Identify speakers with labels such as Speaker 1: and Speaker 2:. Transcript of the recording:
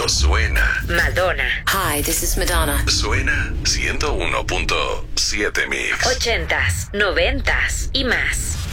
Speaker 1: cuando suena.
Speaker 2: Madonna.
Speaker 3: Hi, this is Madonna.
Speaker 1: Suena 101.7 Mix.
Speaker 2: 80s, 90s y más.